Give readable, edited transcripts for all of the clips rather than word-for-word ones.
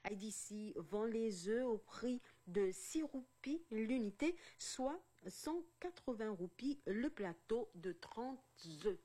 IDC vend les œufs au prix de 6 roupies l'unité, soit 180 roupies le plateau de 30 œufs.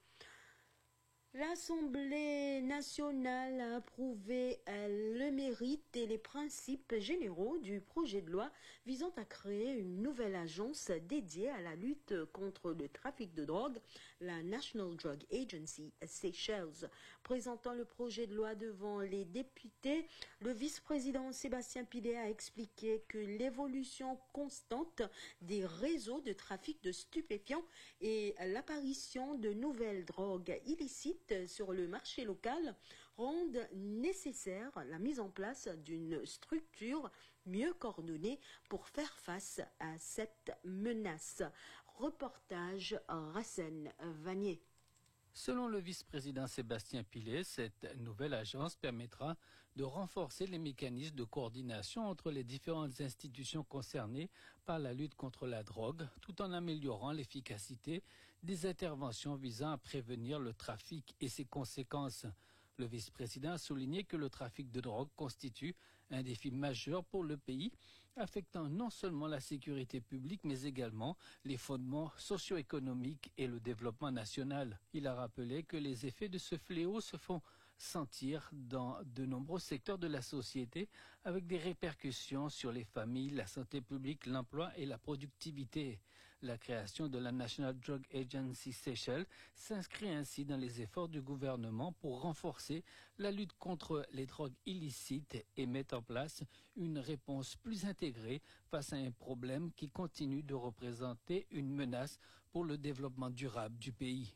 L'Assemblée nationale a approuvé le mérite et les principes généraux du projet de loi visant à créer une nouvelle agence dédiée à la lutte contre le trafic de drogue, la National Drug Agency Seychelles. Présentant le projet de loi devant les députés, le vice-président Sébastien Pillet a expliqué que l'évolution constante des réseaux de trafic de stupéfiants et l'apparition de nouvelles drogues illicites sur le marché local rendent nécessaire la mise en place d'une structure mieux coordonnée pour faire face à cette menace. Reportage Racine Vanier. Selon le vice-président Sébastien Pillet, cette nouvelle agence permettra de renforcer les mécanismes de coordination entre les différentes institutions concernées par la lutte contre la drogue, tout en améliorant l'efficacité des interventions visant à prévenir le trafic et ses conséquences. Le vice-président a souligné que le trafic de drogue constitue un défi majeur pour le pays, affectant non seulement la sécurité publique, mais également les fondements socio-économiques et le développement national. Il a rappelé que les effets de ce fléau se font sentir dans de nombreux secteurs de la société, avec des répercussions sur les familles, la santé publique, l'emploi et la productivité. La création de la National Drug Agency Seychelles s'inscrit ainsi dans les efforts du gouvernement pour renforcer la lutte contre les drogues illicites et mettre en place une réponse plus intégrée face à un problème qui continue de représenter une menace pour le développement durable du pays.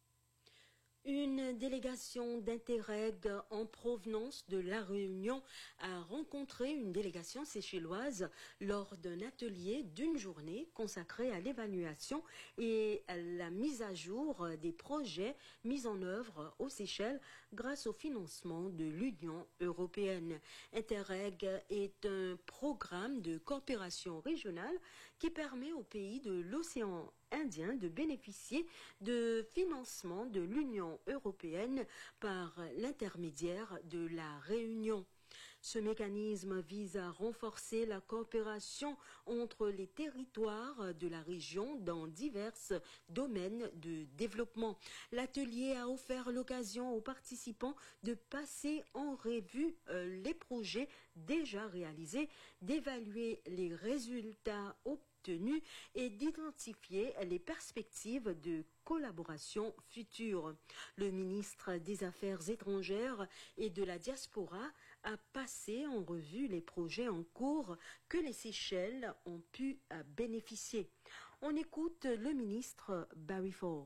Une délégation d'Interreg en provenance de La Réunion a rencontré une délégation séchelloise lors d'un atelier d'une journée consacré à l'évaluation et à la mise à jour des projets mis en œuvre aux Seychelles grâce au financement de l'Union européenne. Interreg est un programme de coopération régionale qui permet aux pays de l'océan Indien de bénéficier de financement de l'Union européenne par l'intermédiaire de la Réunion. Ce mécanisme vise à renforcer la coopération entre les territoires de la région dans divers domaines de développement. L'atelier a offert l'occasion aux participants de passer en revue les projets déjà réalisés, d'évaluer les résultats obtenus et d'identifier les perspectives de collaboration future. Le ministre des Affaires étrangères et de la diaspora a passé en revue les projets en cours que les Seychelles ont pu bénéficier. On écoute le ministre Barry Fall.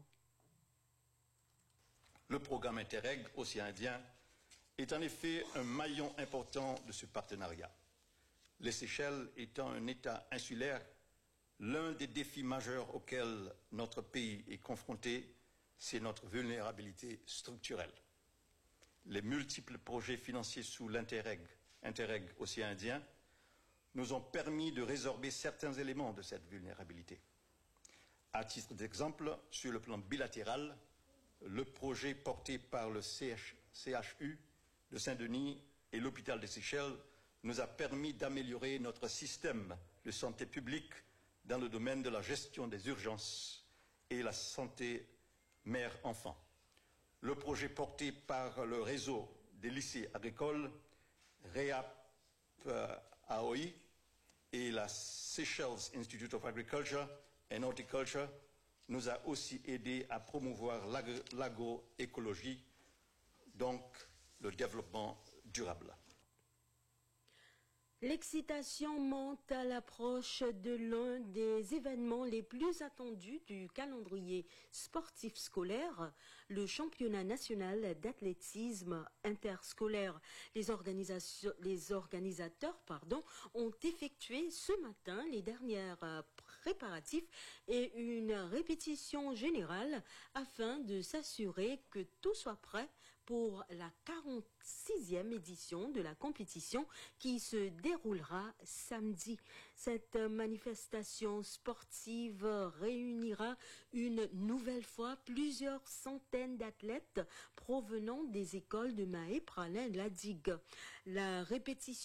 Le programme Interreg Océan Indien est en effet un maillon important de ce partenariat. Les Seychelles étant un État insulaire, l'un des défis majeurs auxquels notre pays est confronté, c'est notre vulnérabilité structurelle. Les multiples projets financiers sous l'Interreg Océan Indien nous ont permis de résorber certains éléments de cette vulnérabilité. À titre d'exemple, sur le plan bilatéral, le projet porté par le CHU de Saint-Denis et l'hôpital des Seychelles nous a permis d'améliorer notre système de santé publique dans le domaine de la gestion des urgences et la santé mère-enfant. Le projet porté par le réseau des lycées agricoles, REAP AOI et la Seychelles Institute of Agriculture and Horticulture nous a aussi aidé à promouvoir l'agroécologie, donc le développement durable. L'excitation monte à l'approche de l'un des événements les plus attendus du calendrier sportif scolaire, le championnat national d'athlétisme interscolaire. Les organisateurs ont effectué ce matin les derniers préparatifs et une répétition générale afin de s'assurer que tout soit prêt pour la 46e édition de la compétition qui se déroulera samedi. Cette manifestation sportive réunira une nouvelle fois plusieurs centaines d'athlètes provenant des écoles de Mahé, Praslin, La Digue. La répétition